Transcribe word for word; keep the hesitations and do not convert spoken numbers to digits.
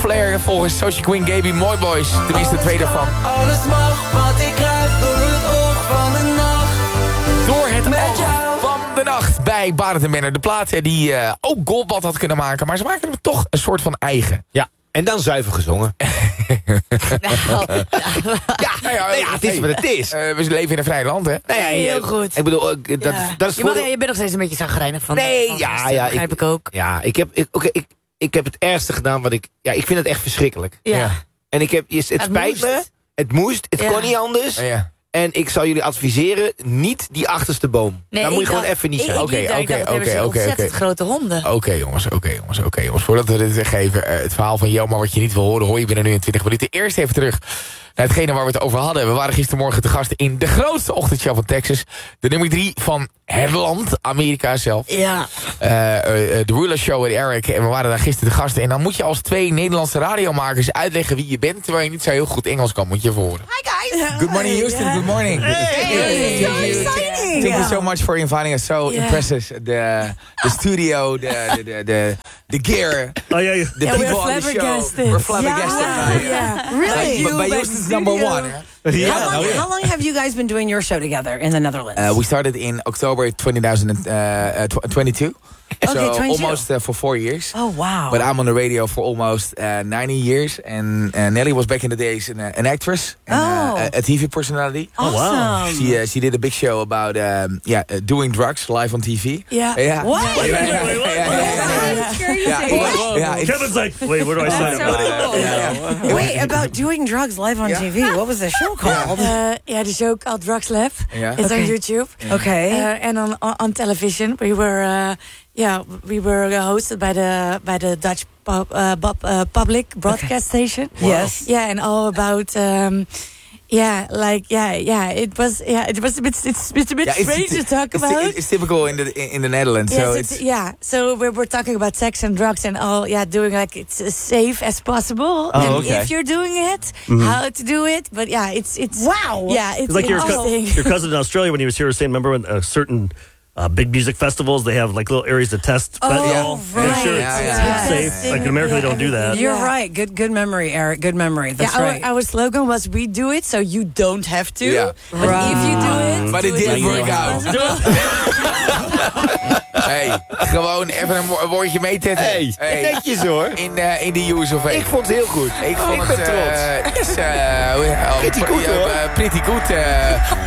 Flair. Volgens Social Queen, Gaby, Mooi Boys. Tenminste, de tweede van. Alles mag, wat ik kruip door het oog van de nacht. Door het oog van de nacht bij Barend en Benner. De plaat die uh, ook Goldbad had kunnen maken. Maar ze maken hem toch een soort van eigen. Ja, en dan zuiver gezongen. Nou, ja, nou ja, ja, het is wat het is. Uh, we leven in een vrij land, hè? Nou ja, heel goed. Ik bedoel, uh, dat, Ja. dat is je, voor... mag, je bent nog steeds een beetje zagrijnig van. Nee, van ja, gasten, ja. Dat begrijp ik, ik ook. Ja, ik heb, ik, okay, ik, ik heb het ergste gedaan wat ik... Ja, ik vind het echt verschrikkelijk. Ja. Ja. En ik heb, het, het spijt moest. me. Het moest. Het Ja. kon niet anders. Ja. En ik zal jullie adviseren, niet die achterste boom. Nee, Daar moet je ik gewoon dacht- even niet ik- zijn. ik Oké, liep daar, ik oké, dacht, dat hebben oké, ze oké, ontzettend oké. grote honden. Oké jongens, oké jongens, oké jongens. Voordat we dit geven, uh, het verhaal van Jelma wat je niet wil horen, hoor je binnen nu in twintig minuten. Eerst even terug naar hetgene waar we het over hadden. We waren gistermorgen te gast in de grootste ochtendshow van Texas. De nummer drie van het land, Amerika zelf. Ja. Uh, uh, de Ruler Show met Eric. En we waren daar gisteren te gasten. En dan moet je als twee Nederlandse radiomakers uitleggen wie je bent, terwijl je niet zo heel goed Engels kan, moet je even horen. Hi guys. Good morning Houston, good morning. Hey, so exciting. Thank you so much for inviting us. So Yeah. impressive. The the studio, the the the the gear, Oh yeah, yeah. the Yeah, we're people on the show. flabbergasted. We're flabbergasted. Yeah. by it. Yeah. Really? But, but by Houston's the number studio. one. Huh? Yeah, How long, oh, yeah. how long have you guys been doing your show together in the Netherlands? Uh, we started in October twenty twenty-two. So Okay, twenty-two. almost uh, for four years. Oh, wow. But I'm on the radio for almost uh, ninety years. And uh, Nelly was back in the days an, uh, an actress and Oh. uh, a, a T V personality. Awesome. She uh, she did a big show about um, yeah uh, doing drugs live on T V. Yeah. Yeah. What? Yeah, yeah, yeah, wait, wait, yeah, yeah, yeah, yeah. That's crazy. Yeah, it- yeah, it- Kevin's like, wait, where do I sign up? yeah, yeah. Wait, about doing drugs live on Yeah. T V. What was the show called? Uh, yeah, the show called Drugs Lab. Yeah. It's Okay. on YouTube. Okay. Uh, and on, on on television, we were uh, yeah we were uh, hosted by the by the Dutch pub, uh, pub, uh, public broadcast station. Yes. Yeah, and all about um, yeah, like yeah, yeah. It was yeah, it was a bit it's, it's a bit Yeah, it's- strange to talk it's, about. It's, it's typical in the in, in the Netherlands. Yes, so it's, it's yeah. So we're, we're talking about sex and drugs and all. Yeah, doing like it's as safe as possible. Oh, and okay. if you're doing it, how to do it. But yeah, it's it's Wow. Yeah, it's It's like your, co- interesting. your cousin in Australia when he was here was saying, remember when uh, certain uh, big music festivals, they have like little areas to test fentanyl. right. Make sure it's, Yeah, yeah, it's yeah. safe. Like in America, they don't do that. You're Yeah. right. Good good memory, Eric. Good memory. That's yeah, our, right. our slogan was "We do it, so you don't have to." Yeah. But Right. if you do it, But do it didn't as work safe out. as possible. Hey, gewoon even een, wo- een woordje meetetten. Hey, netjes hoor. In, uh, in de use of A. Ik vond het heel goed. Ik vond ik het ben trots. uh, is, uh, well, Pretty good, uh, hoor. uh, pretty good. Uh,